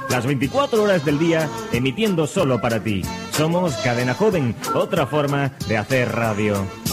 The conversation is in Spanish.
las 24 horas del día, emitiendo solo para ti. Somos Cadena Joven, otra forma de hacer radio.